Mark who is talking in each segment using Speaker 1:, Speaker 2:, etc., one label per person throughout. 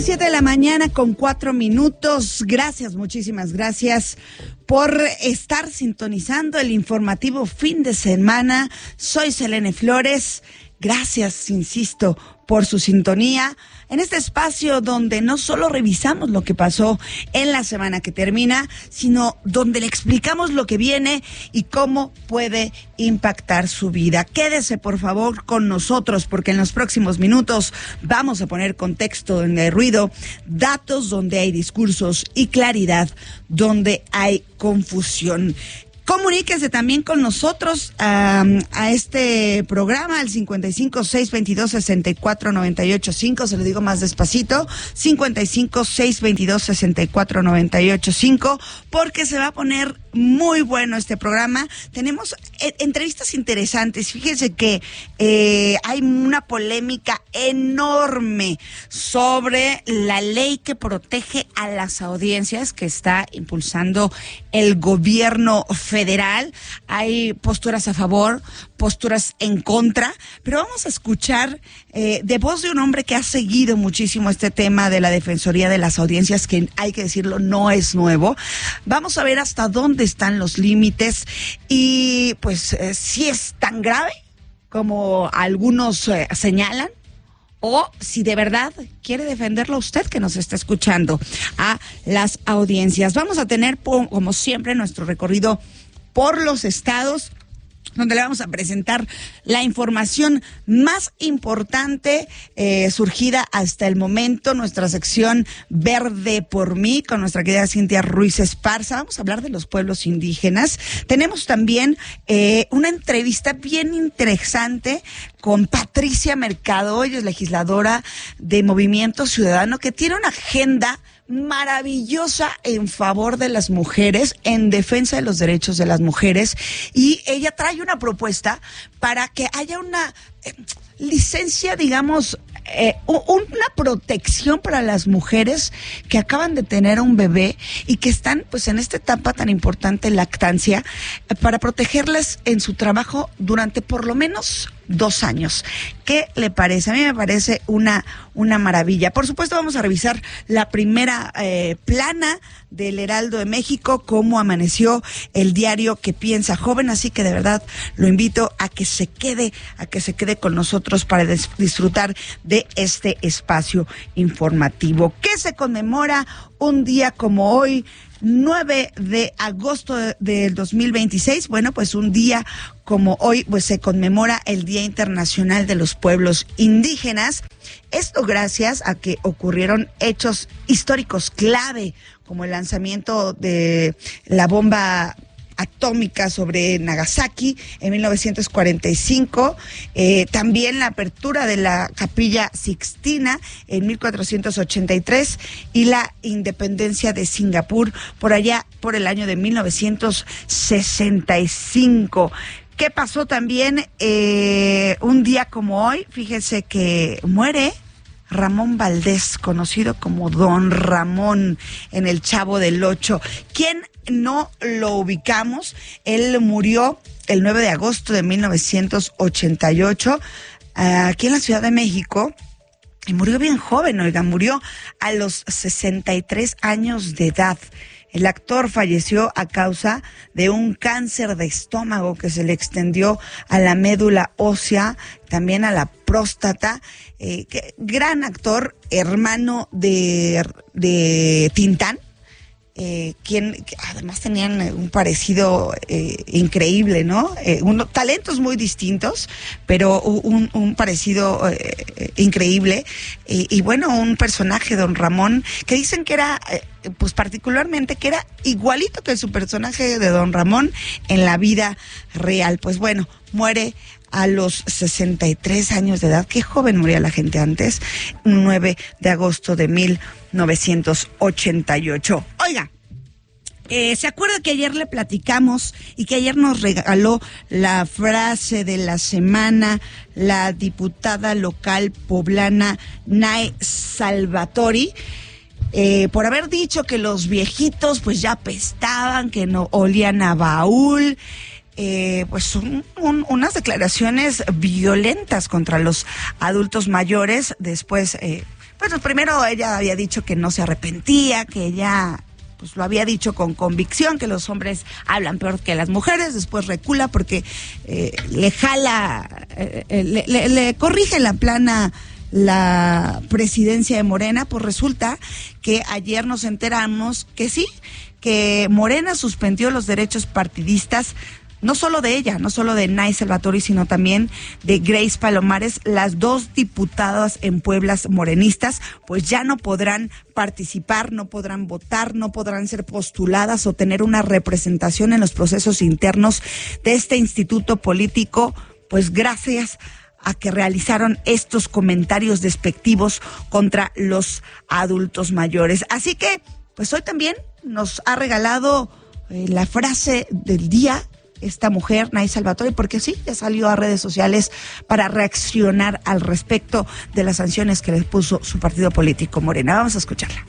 Speaker 1: las 7 de la mañana con 4 minutos. Gracias, muchísimas gracias por estar sintonizando el informativo fin de semana. Soy Selene Flores. Gracias, insisto, por su sintonía en este espacio donde no solo revisamos lo que pasó en la semana que termina, sino donde le explicamos lo que viene y cómo puede impactar su vida. Quédese, por favor, con nosotros, porque en los próximos minutos vamos a poner contexto donde hay ruido, datos donde hay discursos y claridad donde hay confusión. Comuníquese también con nosotros a este programa al 55-622-64-98-5. Se lo digo más despacito, 55-622-64-98-5, porque se va a poner muy bueno este programa. Tenemos entrevistas interesantes. Fíjense que hay una polémica enorme sobre la ley que protege a las audiencias que está impulsando el gobierno federal. Hay posturas a favor, posturas en contra, pero vamos a escuchar de voz de un hombre que ha seguido muchísimo este tema de la Defensoría de las Audiencias, que hay que decirlo, no es nuevo. Vamos a ver hasta dónde están los límites y pues si es tan grave como algunos señalan, o si de verdad quiere defenderlo usted que nos está escuchando a las audiencias. Vamos a tener, como siempre, nuestro recorrido por los estados, donde le vamos a presentar la información más importante surgida hasta el momento, nuestra sección Verde por Mí, con nuestra querida Cintia Ruiz Esparza. Vamos a hablar de los pueblos indígenas. Tenemos también una entrevista bien interesante con Patricia Mercado. Ella es legisladora de Movimiento Ciudadano, que tiene una agenda maravillosa en favor de las mujeres, en defensa de los derechos de las mujeres, y ella trae una propuesta para que haya una licencia, digamos, una protección para las mujeres que acaban de tener un bebé y que están pues en esta etapa tan importante, lactancia, para protegerlas en su trabajo durante por lo menos 2 años. ¿Qué le parece? A mí me parece una maravilla. Por supuesto, vamos a revisar la primera plana del Heraldo de México, cómo amaneció el diario que piensa joven, así que de verdad lo invito a que se quede con nosotros para disfrutar de este espacio informativo. ¿Qué se conmemora un día como hoy, 9 de agosto del 2026? Bueno, pues un día como hoy pues se conmemora el Día Internacional de los Pueblos Indígenas. Esto gracias a que ocurrieron hechos históricos clave, como el lanzamiento de la bomba atómica sobre Nagasaki en 1945, también la apertura de la Capilla Sixtina en 1483 y la independencia de Singapur por allá por el año de 1965. ¿Qué pasó también un día como hoy? Fíjese que muere Ramón Valdés, conocido como Don Ramón en El Chavo del Ocho. ¿Quién no lo ubicamos? Él murió el 9 de agosto de 1988 aquí en la Ciudad de México. Y murió bien joven, oiga, murió a los 63 años de edad. El actor falleció a causa de un cáncer de estómago que se le extendió a la médula ósea, también a la próstata. Gran actor, hermano de Tintán, quien además tenían un parecido increíble, ¿no? Talentos muy distintos, pero un parecido increíble. Y bueno, un personaje, Don Ramón, que dicen que era, pues particularmente, que era igualito que su personaje de Don Ramón en la vida real. Pues bueno, muere a los 63 años de edad. Qué joven moría la gente antes, 9 de agosto de 1988. Oiga, ¿se acuerda que ayer le platicamos y que ayer nos regaló la frase de la semana la diputada local poblana Nae Salvatori? Por haber dicho que los viejitos pues ya apestaban, que no olían a baúl. Pues son unas declaraciones violentas contra los adultos mayores. Después Bueno, primero ella había dicho que no se arrepentía, que ella pues lo había dicho con convicción, que los hombres hablan peor que las mujeres. Después recula porque le corrige la plana la presidencia de Morena. Pues resulta que ayer nos enteramos que sí, que Morena suspendió los derechos partidistas, no solo de ella, no solo de Nay Salvatori, sino también de Grace Palomares. Las dos diputadas en Puebla morenistas, pues ya no podrán participar, no podrán votar, no podrán ser postuladas o tener una representación en los procesos internos de este instituto político, pues gracias a que realizaron estos comentarios despectivos contra los adultos mayores. Así que, pues hoy también nos ha regalado la frase del día esta mujer, Nay Salvatori, porque sí, ya salió a redes sociales para reaccionar al respecto de las sanciones que le puso su partido político Morena. Vamos a escucharla.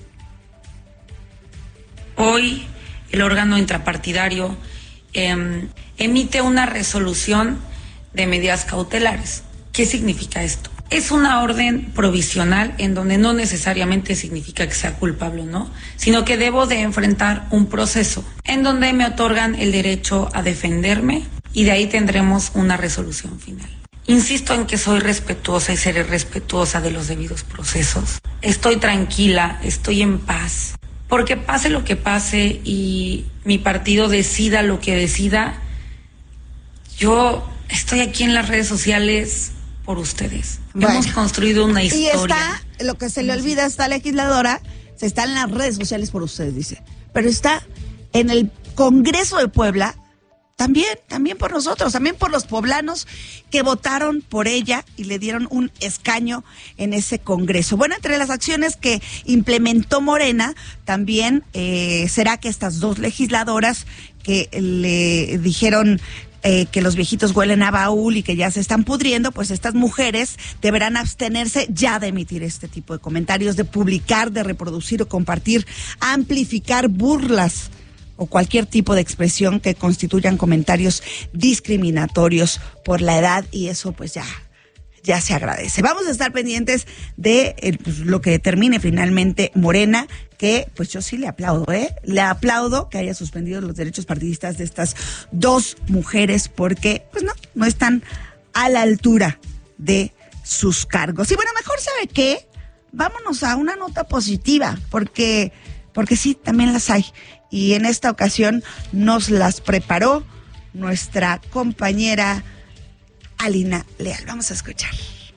Speaker 2: Hoy el órgano intrapartidario emite una resolución de medidas cautelares. ¿Qué significa esto? Es una orden provisional en donde no necesariamente significa que sea culpable o no, sino que debo de enfrentar un proceso en donde me otorgan el derecho a defenderme y de ahí tendremos una resolución final. Insisto en que soy respetuosa y seré respetuosa de los debidos procesos. Estoy tranquila, estoy en paz, porque pase lo que pase y mi partido decida lo que decida, yo estoy aquí en las redes sociales por ustedes. Bueno, hemos construido una historia.
Speaker 1: Y está, lo que se le olvida a esta legisladora, se está en las redes sociales por ustedes, dice. Pero está en el Congreso de Puebla, también por nosotros, también por los poblanos que votaron por ella y le dieron un escaño en ese Congreso. Bueno, entre las acciones que implementó Morena, también será que estas dos legisladoras que le dijeron que los viejitos huelen a baúl y que ya se están pudriendo, pues estas mujeres deberán abstenerse ya de emitir este tipo de comentarios, de publicar, de reproducir o compartir, amplificar burlas o cualquier tipo de expresión que constituyan comentarios discriminatorios por la edad, y eso pues ya se agradece. Vamos a estar pendientes de pues, lo que determine finalmente Morena, que pues yo sí le aplaudo, le aplaudo que haya suspendido los derechos partidistas de estas dos mujeres, porque pues no están a la altura de sus cargos. Y bueno, mejor ¿sabe qué? Vámonos a una nota positiva, porque sí, también las hay. Y en esta ocasión nos las preparó nuestra compañera Alina Leal. Vamos a escuchar.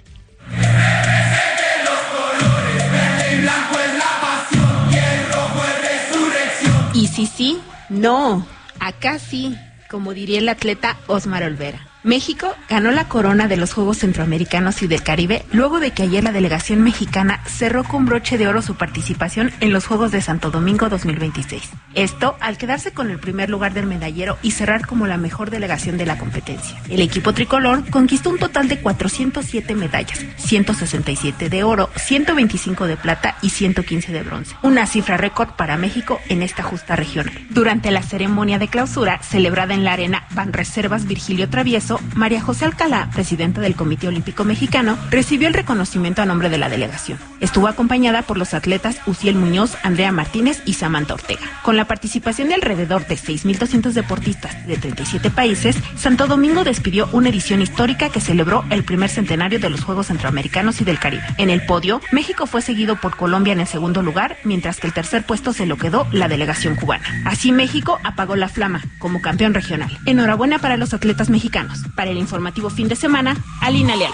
Speaker 3: Y sí, no, acá sí, como diría el atleta Osmar Olvera. México ganó la corona de los Juegos Centroamericanos y del Caribe luego de que ayer la delegación mexicana cerró con broche de oro su participación en los Juegos de Santo Domingo 2026. Esto al quedarse con el primer lugar del medallero y cerrar como la mejor delegación de la competencia. El equipo tricolor conquistó un total de 407 medallas, 167 de oro, 125 de plata y 115 de bronce. Una cifra récord para México en esta justa regional. Durante la ceremonia de clausura, celebrada en la arena Banreservas Virgilio Travieso, María José Alcalá, presidenta del Comité Olímpico Mexicano, recibió el reconocimiento a nombre de la delegación. Estuvo acompañada por los atletas Uciel Muñoz, Andrea Martínez y Samantha Ortega. Con la participación de alrededor de 6,200 deportistas de 37 países, Santo Domingo despidió una edición histórica que celebró el primer centenario de los Juegos Centroamericanos y del Caribe. En el podio, México fue seguido por Colombia en el segundo lugar, mientras que el tercer puesto se lo quedó la delegación cubana. Así México apagó la flama como campeón regional. Enhorabuena para los atletas mexicanos. Para el informativo fin de semana, Alina Leal.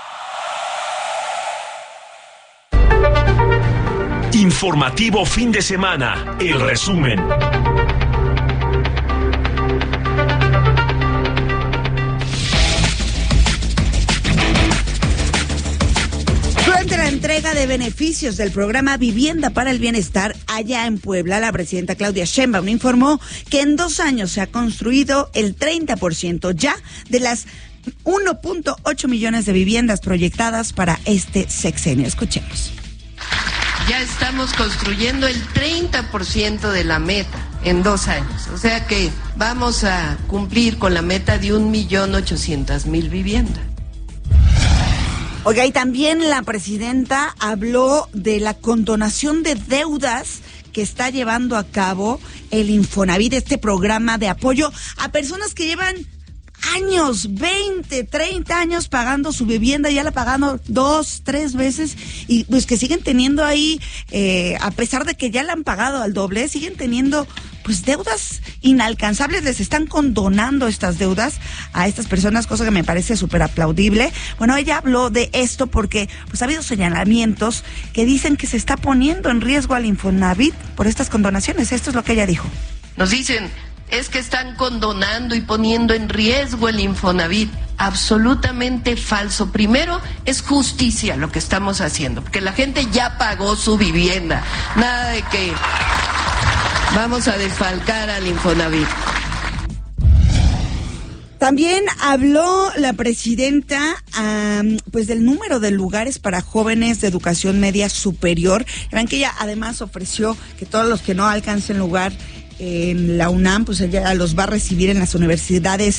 Speaker 4: Informativo fin de semana, el resumen.
Speaker 1: Durante la entrega de beneficios del programa Vivienda para el Bienestar allá en Puebla, la presidenta Claudia Sheinbaum informó que en 2 años se ha construido el 30% ya de las 1.8 millones de viviendas proyectadas para este sexenio. Escuchemos.
Speaker 5: Ya estamos construyendo el 30% de la meta en 2 años. O sea que vamos a cumplir con la meta de 1.800.000 viviendas.
Speaker 1: Oiga, y también la presidenta habló de la condonación de deudas que está llevando a cabo el Infonavit, este programa de apoyo a personas que llevan años, 20, 30 años pagando su vivienda, ya la pagando 2, 3 veces, y pues que siguen teniendo ahí, a pesar de que ya la han pagado al doble, siguen teniendo pues deudas inalcanzables. Les están condonando estas deudas a estas personas, cosa que me parece súper aplaudible. Bueno, ella habló de esto porque pues ha habido señalamientos que dicen que se está poniendo en riesgo al Infonavit por estas condonaciones. Esto es lo que ella dijo.
Speaker 5: Nos dicen, es que están condonando y poniendo en riesgo el Infonavit. Absolutamente falso. Primero, es justicia lo que estamos haciendo, porque la gente ya pagó su vivienda. Nada de que vamos a desfalcar al Infonavit.
Speaker 1: También habló la presidenta pues del número de lugares para jóvenes de educación media superior. Ven que ella además ofreció que todos los que no alcancen lugar en la UNAM, pues ella los va a recibir en las universidades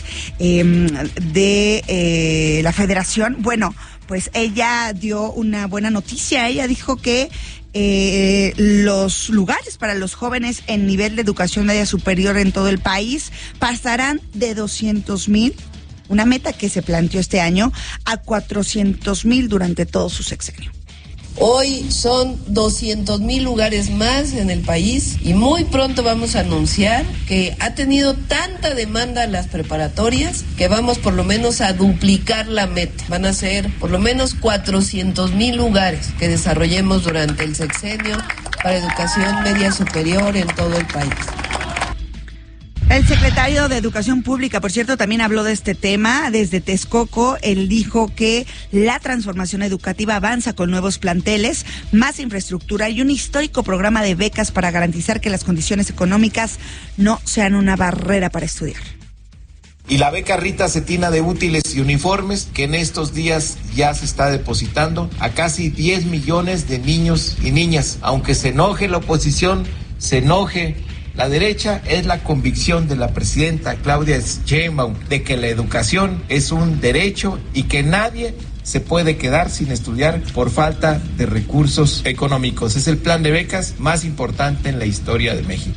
Speaker 1: de la Federación. Bueno, pues ella dio una buena noticia. Ella dijo que los lugares para los jóvenes en nivel de educación media superior en todo el país pasarán de 200,000, una meta que se planteó este año, a 400,000 durante todo su sexenio.
Speaker 5: Hoy son 200,000 lugares más en el país y muy pronto vamos a anunciar que ha tenido tanta demanda a las preparatorias que vamos por lo menos a duplicar la meta. Van a ser por lo menos 400,000 lugares que desarrollemos durante el sexenio para educación media superior en todo el país.
Speaker 1: El secretario de Educación Pública, por cierto, también habló de este tema desde Texcoco. Él dijo que la transformación educativa avanza con nuevos planteles, más infraestructura y un histórico programa de becas para garantizar que las condiciones económicas no sean una barrera para estudiar.
Speaker 6: Y la beca Rita Cetina de útiles y uniformes, que en estos días ya se está depositando a casi 10 millones de niños y niñas. Aunque se enoje la oposición, se enoje la derecha, es la convicción de la presidenta Claudia Sheinbaum de que la educación es un derecho y que nadie se puede quedar sin estudiar por falta de recursos económicos. Es el plan de becas más importante en la historia de México.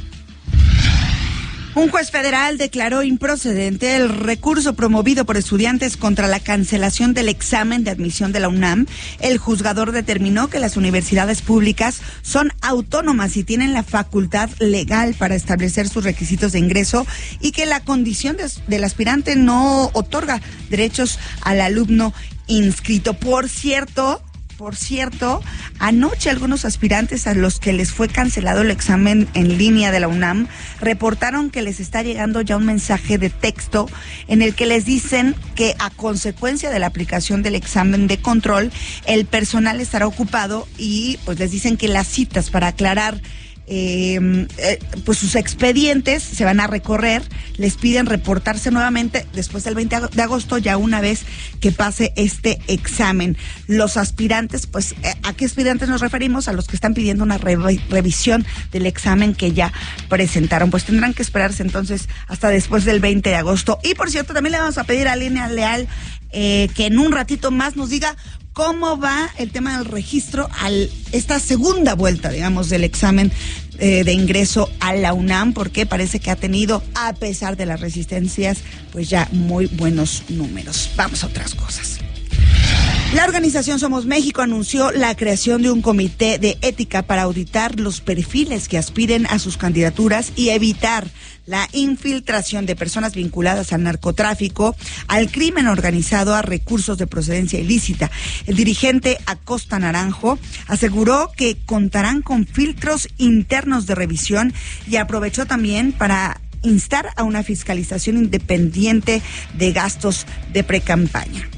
Speaker 1: Un juez federal declaró improcedente el recurso promovido por estudiantes contra la cancelación del examen de admisión de la UNAM. El juzgador determinó que las universidades públicas son autónomas y tienen la facultad legal para establecer sus requisitos de ingreso y que la condición del aspirante no otorga derechos al alumno inscrito. Por cierto, anoche algunos aspirantes a los que les fue cancelado el examen en línea de la UNAM reportaron que les está llegando ya un mensaje de texto en el que les dicen que a consecuencia de la aplicación del examen de control, el personal estará ocupado y pues les dicen que las citas para aclarar pues sus expedientes se van a recorrer. Les piden reportarse nuevamente después del 20 de agosto, ya una vez que pase este examen. Los aspirantes, pues, ¿a qué aspirantes nos referimos? A los que están pidiendo una revisión del examen que ya presentaron. Pues tendrán que esperarse entonces hasta después del 20 de agosto. Y por cierto, también le vamos a pedir a Línea Leal que en un ratito más nos diga cómo va el tema del registro a esta segunda vuelta, digamos, del examen de ingreso a la UNAM, porque parece que ha tenido, a pesar de las resistencias, pues ya muy buenos números. Vamos a otras cosas. La organización Somos México anunció la creación de un comité de ética para auditar los perfiles que aspiren a sus candidaturas y evitar la infiltración de personas vinculadas al narcotráfico, al crimen organizado, a recursos de procedencia ilícita. El dirigente Acosta Naranjo aseguró que contarán con filtros internos de revisión y aprovechó también para instar a una fiscalización independiente de gastos de precampaña.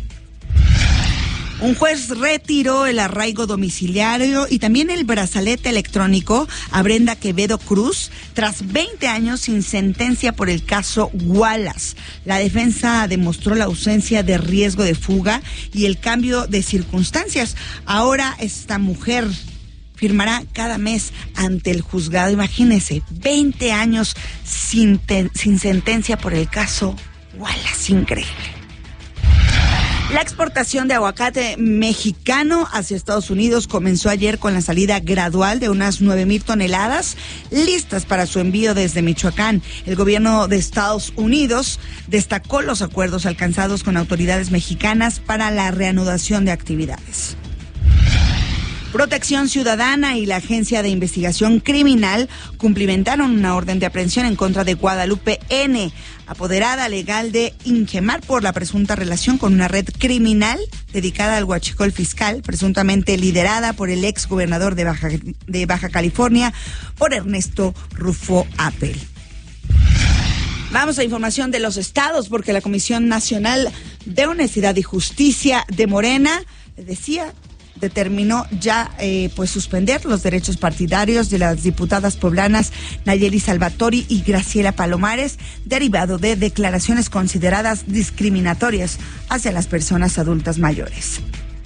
Speaker 1: Un juez retiró el arraigo domiciliario y también el brazalete electrónico a Brenda Quevedo Cruz tras 20 años sin sentencia por el caso Wallace. La defensa demostró la ausencia de riesgo de fuga y el cambio de circunstancias. Ahora esta mujer firmará cada mes ante el juzgado. Imagínense, 20 años sin sentencia por el caso Wallace. Increíble. La exportación de aguacate mexicano hacia Estados Unidos comenzó ayer con la salida gradual de unas 9,000 toneladas listas para su envío desde Michoacán. El gobierno de Estados Unidos destacó los acuerdos alcanzados con autoridades mexicanas para la reanudación de actividades. Protección Ciudadana y la Agencia de Investigación Criminal cumplimentaron una orden de aprehensión en contra de Guadalupe N., apoderada legal de Ingemar, por la presunta relación con una red criminal dedicada al huachicol fiscal, presuntamente liderada por el ex gobernador de Baja California, por Ernesto Rufo Appel. Vamos a información de los estados, porque la Comisión Nacional de Honestidad y Justicia de Morena, determinó ya suspender los derechos partidarios de las diputadas poblanas Nayeli Salvatori y Graciela Palomares, derivado de declaraciones consideradas discriminatorias hacia las personas adultas mayores.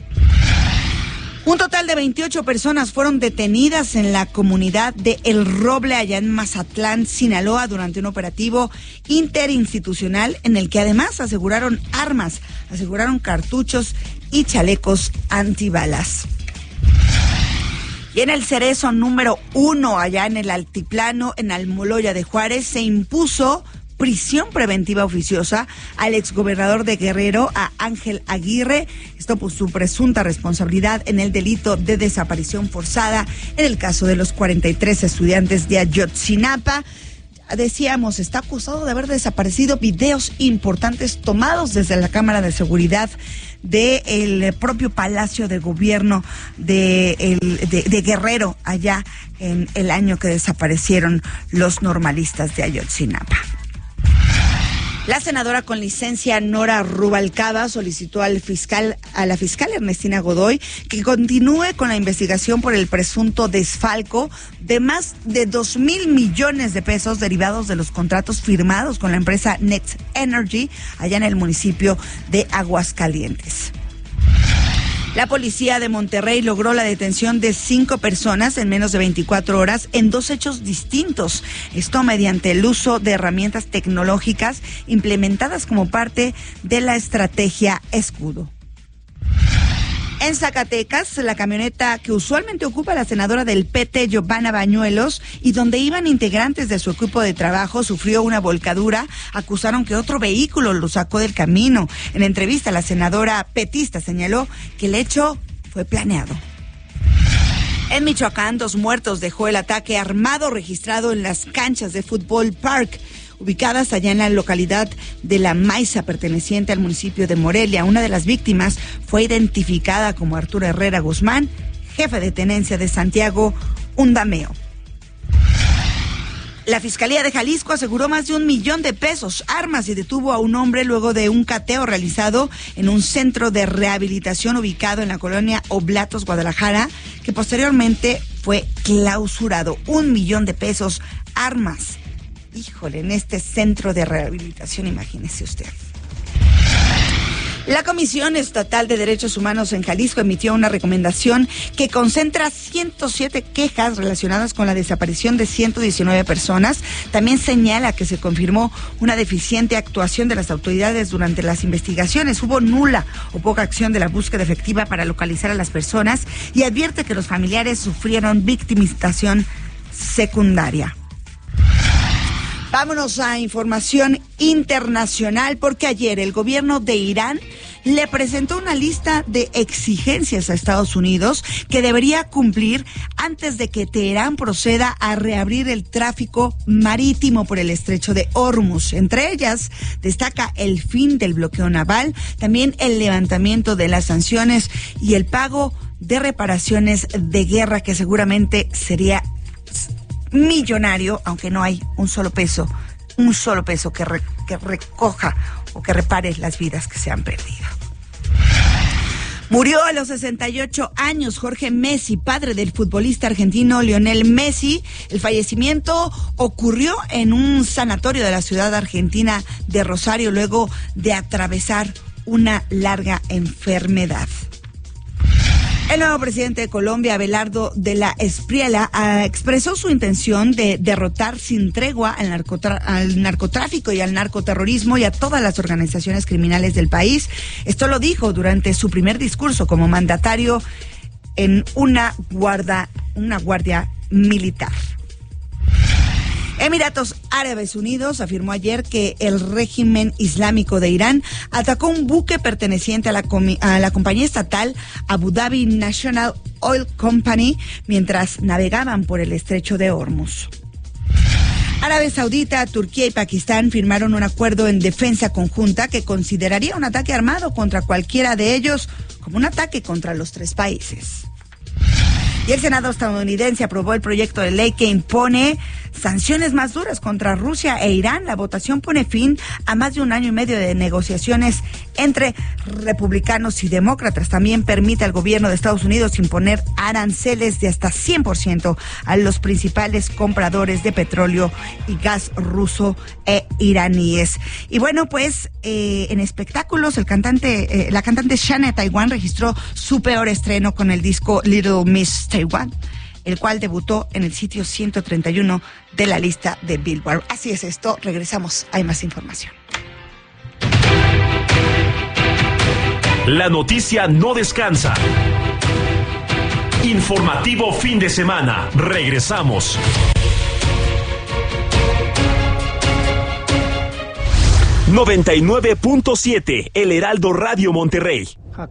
Speaker 1: Un total de 28 personas fueron detenidas en la comunidad de El Roble, allá en Mazatlán, Sinaloa, durante un operativo interinstitucional en el que además aseguraron armas, aseguraron cartuchos y chalecos antibalas. Y en el Cerezo número 1, allá en el Altiplano, en Almoloya de Juárez, se impuso prisión preventiva oficiosa al exgobernador de Guerrero, a Ángel Aguirre, esto por su presunta responsabilidad en el delito de desaparición forzada en el caso de los 43 estudiantes de Ayotzinapa. Decíamos, está acusado de haber desaparecido videos importantes tomados desde la Cámara de Seguridad del propio Palacio de Gobierno de Guerrero, allá en el año que desaparecieron los normalistas de Ayotzinapa. La senadora con licencia Nora Rubalcaba solicitó a la fiscal Ernestina Godoy que continúe con la investigación por el presunto desfalco de más de 2,000 millones de pesos derivados de los contratos firmados con la empresa Next Energy allá en el municipio de Aguascalientes. La policía de Monterrey logró la detención de 5 personas en menos de 24 horas en 2 hechos distintos. Esto mediante el uso de herramientas tecnológicas implementadas como parte de la estrategia Escudo. En Zacatecas, la camioneta que usualmente ocupa la senadora del PT, Giovanna Bañuelos, y donde iban integrantes de su equipo de trabajo, sufrió una volcadura. Acusaron que otro vehículo lo sacó del camino. En entrevista, la senadora petista señaló que el hecho fue planeado. En Michoacán, 2 muertos dejó el ataque armado registrado en las canchas de Fútbol Park, ubicadas allá en la localidad de La Maiza, perteneciente al municipio de Morelia. Una de las víctimas fue identificada como Arturo Herrera Guzmán, jefe de tenencia de Santiago Undameo. La Fiscalía de Jalisco aseguró más de 1 millón de pesos, armas, y detuvo a un hombre luego de un cateo realizado en un centro de rehabilitación ubicado en la colonia Oblatos, Guadalajara, que posteriormente fue clausurado. 1 millón de pesos, armas. Híjole, en este centro de rehabilitación, imagínese usted. La Comisión Estatal de Derechos Humanos en Jalisco emitió una recomendación que concentra 107 quejas relacionadas con la desaparición de 119 personas. También señala que se confirmó una deficiente actuación de las autoridades durante las investigaciones. Hubo nula o poca acción de la búsqueda efectiva para localizar a las personas y advierte que los familiares sufrieron victimización secundaria. Vámonos a información internacional, porque ayer el gobierno de Irán le presentó una lista de exigencias a Estados Unidos que debería cumplir antes de que Teherán proceda a reabrir el tráfico marítimo por el estrecho de Hormuz. Entre ellas destaca el fin del bloqueo naval, también el levantamiento de las sanciones y el pago de reparaciones de guerra, que seguramente sería millonario, aunque no hay un solo peso que recoja o que repare las vidas que se han perdido. Murió a los 68 años Jorge Messi, padre del futbolista argentino Lionel Messi. El fallecimiento ocurrió en un sanatorio de la ciudad argentina de Rosario luego de atravesar una larga enfermedad. El nuevo presidente de Colombia, Abelardo de la Espriella, expresó su intención de derrotar sin tregua al narcotráfico y al narcoterrorismo y a todas las organizaciones criminales del país. Esto lo dijo durante su primer discurso como mandatario en una guardia militar. Emiratos Árabes Unidos afirmó ayer que el régimen islámico de Irán atacó un buque perteneciente a la compañía estatal Abu Dhabi National Oil Company mientras navegaban por el estrecho de Hormuz. Arabia Saudita, Turquía y Pakistán firmaron un acuerdo en defensa conjunta que consideraría un ataque armado contra cualquiera de ellos como un ataque contra los tres países. Y el Senado estadounidense aprobó el proyecto de ley que impone sanciones más duras contra Rusia e Irán. La votación pone fin a más de un año y medio de negociaciones entre republicanos y demócratas. También permite al gobierno de Estados Unidos imponer aranceles de hasta 100% a los principales compradores de petróleo y gas ruso e iraníes. Y bueno, pues en espectáculos, la cantante Shania Twain registró su peor estreno con el disco Little Miss Taiwan, el cual debutó en el sitio 131 de la lista de Billboard. Así es esto, regresamos, hay más información.
Speaker 4: La noticia no descansa. Informativo fin de semana, regresamos. ...99.7, El Heraldo Radio Monterrey.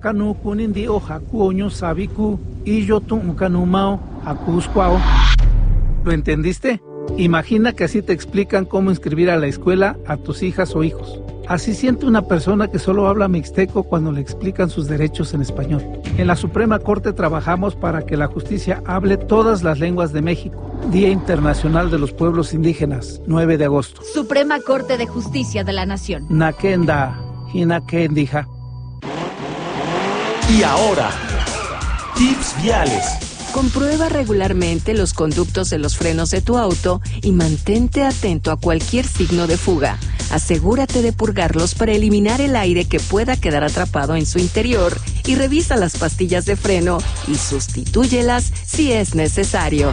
Speaker 7: ¿Lo entendiste? Imagina que así te explican cómo inscribir a la escuela a tus hijas o hijos. Así siente una persona que solo habla mixteco cuando le explican sus derechos en español. En la Suprema Corte trabajamos para que la justicia hable todas las lenguas de México. Día Internacional de los Pueblos Indígenas, 9 de agosto.
Speaker 8: Suprema Corte de Justicia de la Nación.
Speaker 7: Nakenda, Hinakendija.
Speaker 4: Y ahora, tips viales.
Speaker 9: Comprueba regularmente los conductos de los frenos de tu auto y mantente atento a cualquier signo de fuga. Asegúrate de purgarlos para eliminar el aire que pueda quedar atrapado en su interior y revisa las pastillas de freno y sustitúyelas si es necesario.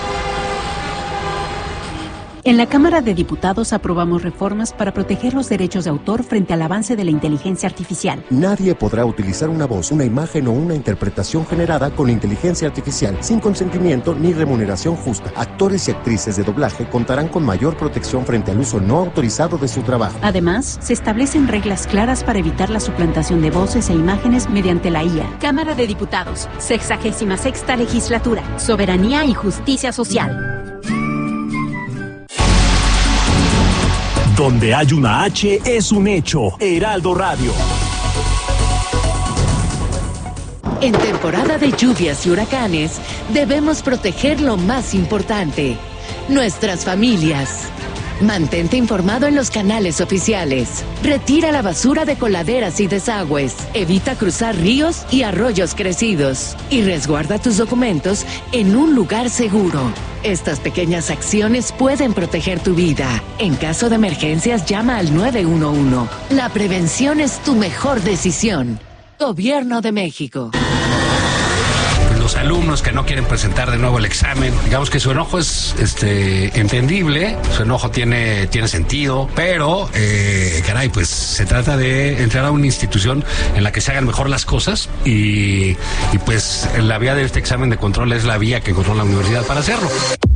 Speaker 10: En la Cámara de Diputados aprobamos reformas para proteger los derechos de autor frente al avance de la inteligencia artificial.
Speaker 11: Nadie podrá utilizar una voz, una imagen o una interpretación generada con inteligencia artificial sin consentimiento ni remuneración justa. Actores y actrices de doblaje contarán con mayor protección frente al uso no autorizado de su trabajo.
Speaker 10: Además, se establecen reglas claras para evitar la suplantación de voces e imágenes mediante la IA.
Speaker 8: Cámara de Diputados, 66ª Legislatura, Soberanía y Justicia Social.
Speaker 4: Donde hay una H es un hecho. Heraldo Radio.
Speaker 12: En temporada de lluvias y huracanes, debemos proteger lo más importante, nuestras familias. Mantente informado en los canales oficiales. Retira la basura de coladeras y desagües. Evita cruzar ríos y arroyos crecidos. Y resguarda tus documentos en un lugar seguro. Estas pequeñas acciones pueden proteger tu vida. En caso de emergencias, llama al 911. La prevención es tu mejor decisión. Gobierno de México.
Speaker 13: Los alumnos que no quieren presentar de nuevo el examen, digamos que su enojo es entendible, su enojo tiene sentido, pero caray, pues se trata de entrar a una institución en la que se hagan mejor las cosas y pues la vía de este examen de control es la vía que encontró la universidad para hacerlo.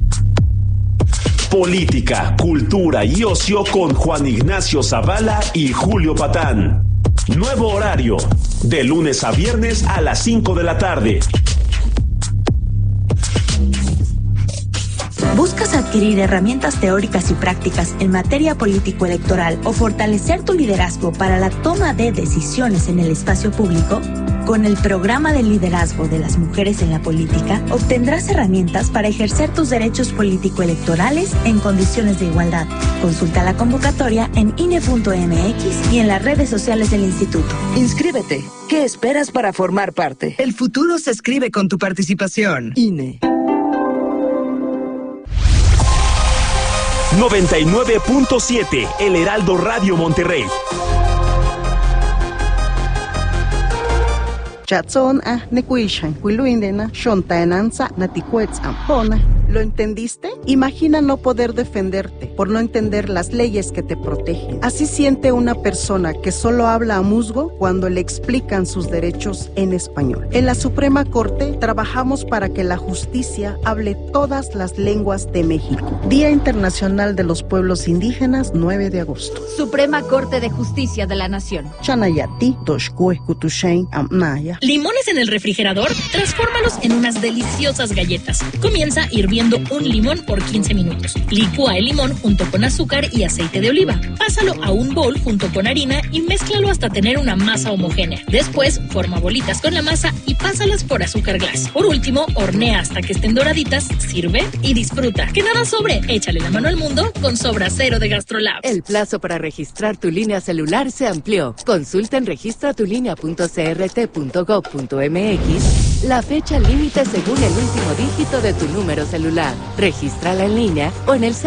Speaker 4: Política, cultura y ocio con Juan Ignacio Zavala y Julio Patán. Nuevo horario, de lunes a viernes a las 5 de la tarde.
Speaker 14: ¿Buscas adquirir herramientas teóricas y prácticas en materia político-electoral o fortalecer tu liderazgo para la toma de decisiones en el espacio público? Con el programa de liderazgo de las mujeres en la política, obtendrás herramientas para ejercer tus derechos político-electorales en condiciones de igualdad. Consulta la convocatoria en INE.mx y en las redes sociales del instituto.
Speaker 15: Inscríbete. ¿Qué esperas para formar parte?
Speaker 16: El futuro se escribe con tu participación.
Speaker 15: INE.
Speaker 4: 99.7, El Heraldo Radio Monterrey.
Speaker 17: Chatson nekuishan kuiluindena shontaenanza naticuetzam. ¿Lo entendiste? Imagina no poder defenderte por no entender las leyes que te protegen. Así siente una persona que solo habla a musgo cuando le explican sus derechos en español. En la Suprema Corte trabajamos para que la justicia hable todas las lenguas de México. Día Internacional de los Pueblos Indígenas, 9 de agosto.
Speaker 18: Suprema Corte de Justicia de la Nación.
Speaker 17: Chanayati, Toshkue, Kutushain, Amnaya.
Speaker 19: ¿Limones en el refrigerador? Transfórmalos en unas deliciosas galletas. Comienza hirviendo un limón por 15 minutos. Licúa el limón junto con azúcar y aceite de oliva. Pásalo a un bol junto con harina y mézclalo hasta tener una masa homogénea. Después, forma bolitas con la masa y pásalas por azúcar glass. Por último, hornea hasta que estén doraditas, sirve y disfruta. Que nada sobre, échale la mano al mundo con Sobra Cero de Gastrolab.
Speaker 12: El plazo para registrar tu línea celular se amplió. Consulta en registratulinea.crt.gov.mx la fecha límite según el último dígito de tu número celular. Regístrala en línea o en el